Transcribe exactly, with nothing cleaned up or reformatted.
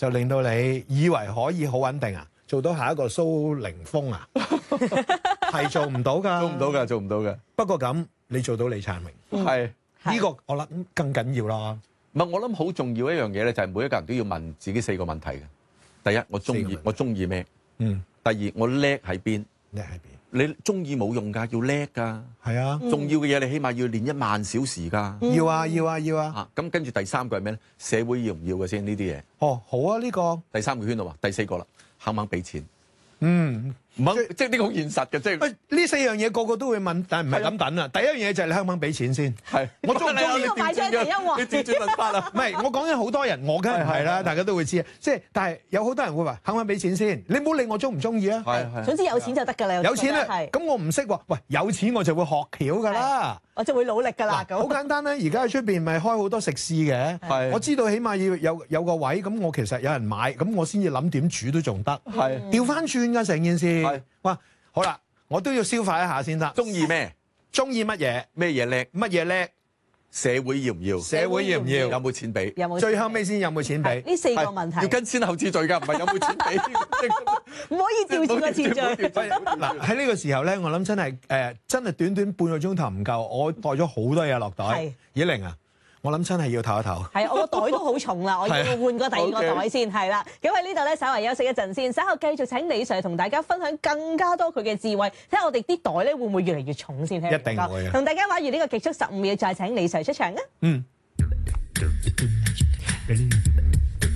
就令到你以為可以好穩定啊，做到下一個蘇寧峰啊，係做唔到㗎， 做唔到㗎，做唔到嘅。 不過咁，你做到李燦榮， 係呢個我諗更緊要啦。 唔係我諗好重要一樣嘢咧，就係每一個人都要問自己四個問題嘅。第一，我中意我中意咩？ 嗯。 第二，我叻喺邊？ 叻喺邊？ 你中意冇用㗎，要叻㗎。 係啊， 重要嘅嘢你起碼要練一萬小時㗎。 要啊，要啊，要啊。 嚇，咁跟住第三個係咩咧？社會要唔要嘅先呢啲嘢？ 哦，好啊，呢個第三個圈度話，第四個啦，肯唔肯俾錢？ 嗯。 唔肯，即係呢個好現實嘅，即係。 喂，呢四樣嘢個個都會問，但係唔係咁等啊。第一樣嘢就係你肯唔肯俾錢先？ 係。 我中唔中意呢個擺咗喺第一位。 你調轉問法啦。 唔係，我講緊好多人，我梗係唔係啦，大家都會知啊。即係，但係有好多人會話肯唔肯俾錢先？你唔好理我中唔中意啊。 係係。 總之有錢就得㗎啦。 有錢啊， 係。 咁我唔識喎。喂，有錢我就會學橋㗎啦。 我就會努力㗎啦。 好簡單啦，而家喺出邊咪開好多食肆嘅。 係。 我知道起碼要有有個位，咁我其實有人買，咁我先至諗點煮都仲得。 係。 調翻轉㗎成件事。 係。 哇，好啦。我都要消化一下先得。 中意咩？ 中意乜嘢？ 咩嘢叻？ 乜嘢叻？ 社會要唔要？ 社會要唔要？ 有冇錢俾？ 有冇？ 最後尾先有冇錢俾？ 呢四個問題要跟先後次序㗎，唔係有冇錢俾。 唔可以調轉個次序。 嗱喺呢個時候咧，我諗真係誒，真係短短半個鐘頭唔夠，我袋咗好多嘢落袋。 係。 以玲啊！我諗真係要唞一唞。 係，我個袋都好重啦，我要換個第二個袋先，係啦。咁喺呢度咧，稍為休息一陣先，稍後繼續請李 Sir 同大家分享更加多佢嘅智慧，睇下我哋啲袋咧會唔會越嚟越重先。 一定會啊！ 同大家玩完呢個極速十五秒，再請李 Sir 出場啊！ 嗯。